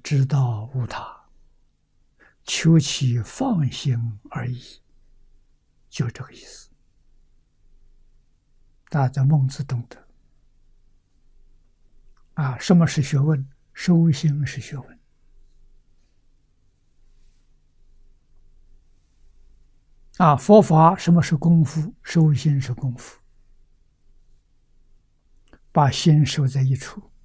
知道无他，求其放心而已，就这个意思。大家在孟子懂得啊，什么是学问？收心是学问啊。佛法什么是功夫？收心是功夫，把心收在一处，